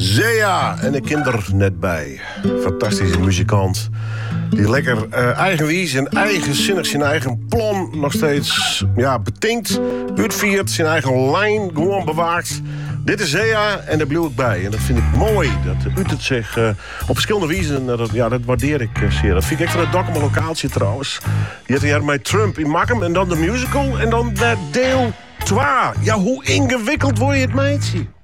Zea en de kinder net bij. Fantastische muzikant. Die lekker eigenwijs en eigenzinnig zijn eigen plan nog steeds betinkt. Uitviert, zijn eigen lijn gewoon bewaakt. Dit is Zea en daar blijf ik bij. En dat vind ik mooi. Dat uit het zich op verschillende wijzen. Dat waardeer ik zeer. Dat vind ik echt een document locatie trouwens. Die had hier met Trump in Makkum. En dan de musical. En dan de deel 2. Ja, hoe ingewikkeld word je het, meidje?